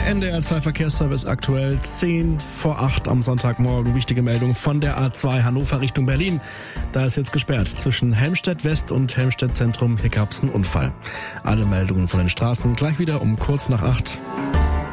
Der NDR 2 Verkehrsservice aktuell 10 vor 8 am Sonntagmorgen. Wichtige Meldung von der A2 Hannover Richtung Berlin. Da ist jetzt gesperrt zwischen Helmstedt West und Helmstedt Zentrum. Hier gab es einen Unfall. Alle Meldungen von den Straßen gleich wieder um kurz nach 8.